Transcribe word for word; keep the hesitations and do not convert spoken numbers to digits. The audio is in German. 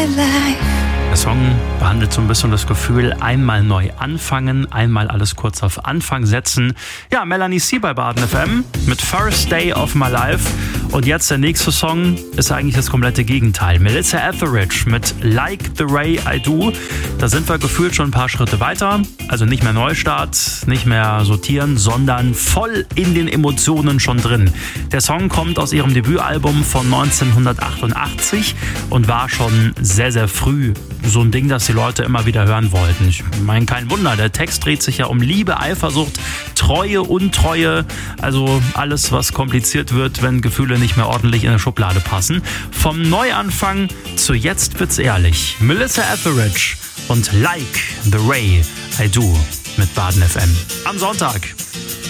Der Song behandelt so ein bisschen das Gefühl, einmal neu anfangen, einmal alles kurz auf Anfang setzen. Ja, Melanie C. bei Baden F M mit First Day of My Life. Und jetzt der nächste Song ist eigentlich das komplette Gegenteil. Melissa Etheridge mit Like the Way I Do. Da sind wir gefühlt schon ein paar Schritte weiter. Also nicht mehr Neustart, nicht mehr sortieren, sondern voll in den Emotionen schon drin. Der Song kommt aus ihrem Debütalbum von neunzehnhundertachtundachtzig und war schon sehr, sehr früh so ein Ding, das die Leute immer wieder hören wollten. Ich meine, kein Wunder, der Text dreht sich ja um Liebe, Eifersucht, Treue, Untreue, also alles, was kompliziert wird, wenn Gefühle nicht mehr ordentlich in eine Schublade passen. Vom Neuanfang zu jetzt wird's ehrlich. Melissa Etheridge und Like the Way I Do mit Baden F M am Sonntag.